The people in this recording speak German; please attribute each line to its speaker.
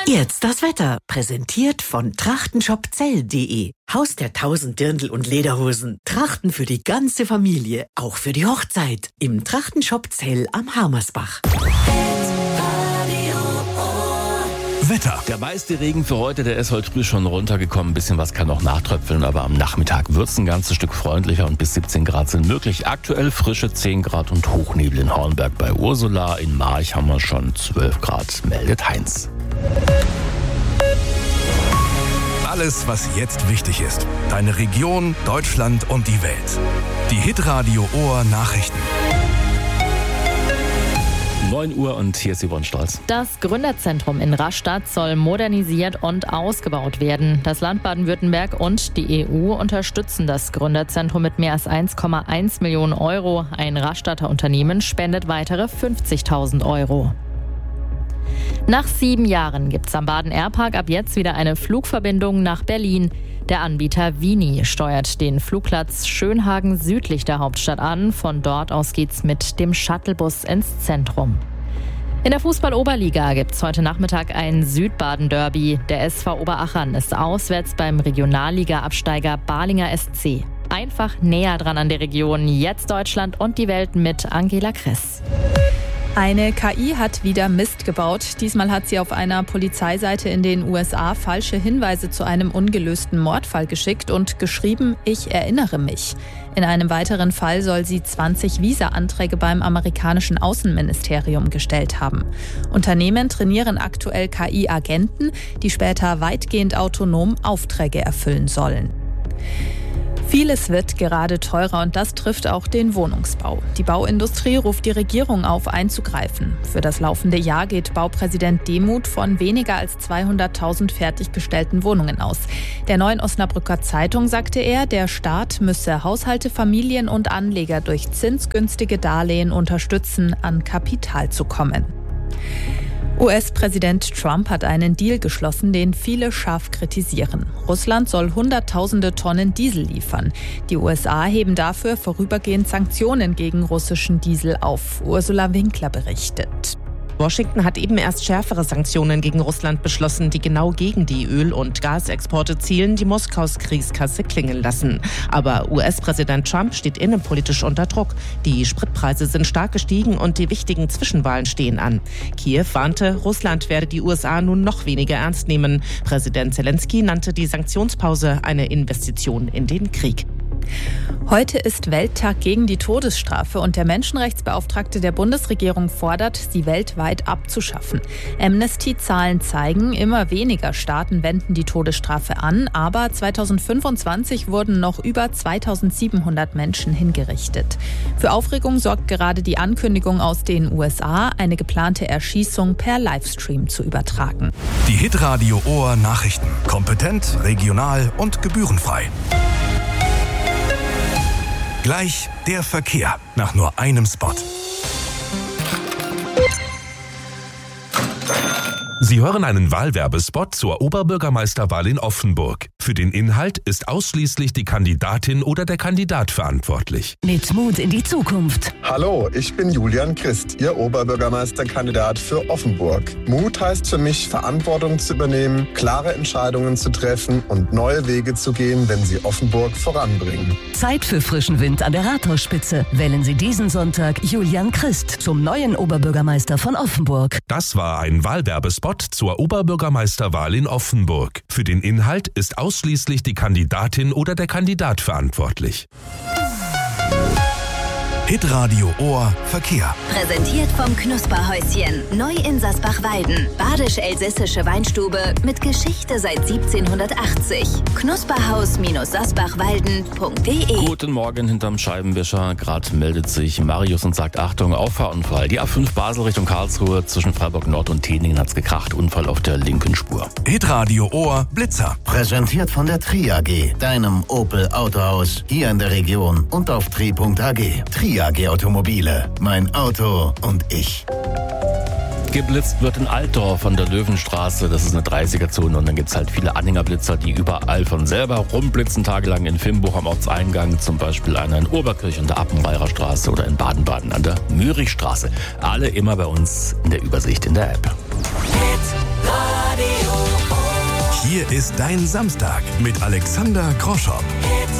Speaker 1: Jetzt das Wetter, präsentiert von trachtenshopzell.de. Haus der 1000 Dirndl und Lederhosen. Trachten für die ganze Familie, auch für die Hochzeit. Im Trachtenshop Zell am Harmersbach.
Speaker 2: Wetter. Der meiste Regen für heute, der ist heute früh schon runtergekommen. Ein bisschen was kann noch nachtröpfeln, aber am Nachmittag wird es ein ganzes Stück freundlicher und bis 17 Grad sind möglich. Aktuell frische 10 Grad und Hochnebel in Hornberg bei Ursula. In March haben wir schon 12 Grad, meldet Heinz.
Speaker 3: Alles, was jetzt wichtig ist. Deine Region, Deutschland und die Welt. Die Hitradio Ohr Nachrichten.
Speaker 2: 9 Uhr und hier ist Yvonne Stolz.
Speaker 4: Das Gründerzentrum in Rastatt soll modernisiert und ausgebaut werden. Das Land Baden-Württemberg und die EU unterstützen das Gründerzentrum mit mehr als 1,1 Millionen Euro. Ein Rastatter Unternehmen spendet weitere 50.000 Euro. Nach 7 Jahren gibt es am Baden-Airpark ab jetzt wieder eine Flugverbindung nach Berlin. Der Anbieter Vini steuert den Flugplatz Schönhagen südlich der Hauptstadt an. Von dort aus geht's mit dem Shuttlebus ins Zentrum. In der Fußball-Oberliga gibt es heute Nachmittag ein Südbaden-Derby. Der SV Oberachern ist auswärts beim Regionalliga-Absteiger Balinger SC. Einfach näher dran an der Region. Jetzt Deutschland und die Welt mit Angela Kress.
Speaker 5: Eine KI hat wieder Mist gebaut. Diesmal hat sie auf einer Polizeiseite in den USA falsche Hinweise zu einem ungelösten Mordfall geschickt und geschrieben, ich erinnere mich. In einem weiteren Fall soll sie 20 Visa-Anträge beim amerikanischen Außenministerium gestellt haben. Unternehmen trainieren aktuell KI-Agenten, die später weitgehend autonom Aufträge erfüllen sollen. Vieles wird gerade teurer und das trifft auch den Wohnungsbau. Die Bauindustrie ruft die Regierung auf, einzugreifen. Für das laufende Jahr geht Baupräsident Demuth von weniger als 200.000 fertiggestellten Wohnungen aus. Der Neuen Osnabrücker Zeitung sagte er, der Staat müsse Haushalte, Familien und Anleger durch zinsgünstige Darlehen unterstützen, an Kapital zu kommen. US-Präsident Trump hat einen Deal geschlossen, den viele scharf kritisieren. Russland soll Hunderttausende Tonnen Diesel liefern. Die USA heben dafür vorübergehend Sanktionen gegen russischen Diesel auf. Ursula Winkler berichtet.
Speaker 6: Washington hat eben erst schärfere Sanktionen gegen Russland beschlossen, die genau gegen die Öl- und Gasexporte zielen, die Moskaus Kriegskasse klingeln lassen. Aber US-Präsident Trump steht innenpolitisch unter Druck. Die Spritpreise sind stark gestiegen und die wichtigen Zwischenwahlen stehen an. Kiew warnte, Russland werde die USA nun noch weniger ernst nehmen. Präsident Zelensky nannte die Sanktionspause eine Investition in den Krieg.
Speaker 5: Heute ist Welttag gegen die Todesstrafe und der Menschenrechtsbeauftragte der Bundesregierung fordert, sie weltweit abzuschaffen. Amnesty-Zahlen zeigen, immer weniger Staaten wenden die Todesstrafe an, aber 2025 wurden noch über 2700 Menschen hingerichtet. Für Aufregung sorgt gerade die Ankündigung aus den USA, eine geplante Erschießung per Livestream zu übertragen.
Speaker 3: Die Hitradio Ohr Nachrichten. Kompetent, regional und gebührenfrei. Gleich der Verkehr nach nur einem Spot. Sie hören einen Wahlwerbespot zur Oberbürgermeisterwahl in Offenburg. Für den Inhalt ist ausschließlich die Kandidatin oder der Kandidat verantwortlich.
Speaker 1: Mit Mut in die Zukunft.
Speaker 7: Hallo, ich bin Julian Christ, Ihr Oberbürgermeisterkandidat für Offenburg. Mut heißt für mich, Verantwortung zu übernehmen, klare Entscheidungen zu treffen und neue Wege zu gehen, wenn sie Offenburg voranbringen.
Speaker 1: Zeit für frischen Wind an der Rathausspitze. Wählen Sie diesen Sonntag Julian Christ zum neuen Oberbürgermeister von Offenburg.
Speaker 3: Das war ein Wahlwerbespot zur Oberbürgermeisterwahl in Offenburg. Für den Inhalt ist ausschließlich die Kandidatin oder der Kandidat verantwortlich. Hitradio Ohr Verkehr.
Speaker 8: Präsentiert vom Knusperhäuschen. Neu in Sasbach-Weiden. Badisch-elsässische Weinstube mit Geschichte seit 1780. Knusperhaus-sasbachwalden.de.
Speaker 2: Guten Morgen hinterm Scheibenwischer. Gerade meldet sich Marius und sagt, Achtung, Auffahrunfall. Die A5 Basel Richtung Karlsruhe zwischen Freiburg Nord und Teningen hat's gekracht. Unfall auf der linken Spur.
Speaker 3: Hitradio Ohr Blitzer.
Speaker 9: Präsentiert von der Tri AG, deinem Opel Autohaus hier in der Region und auf tri.ag. Tri AG Automobile, mein Auto und ich.
Speaker 2: Geblitzt wird in Altdorf an der Löwenstraße. Das ist eine 30er-Zone und dann gibt es halt viele Anhängerblitzer, die überall von selber rumblitzen. Tagelang in Fimbuch am Ortseingang, zum Beispiel einer in Oberkirch an der Appenweirer Straße oder in Baden-Baden an der Mürichstraße. Alle immer bei uns in der Übersicht in der App.
Speaker 10: Hit Radio.
Speaker 3: Hier ist dein Samstag mit Alexander Groschow.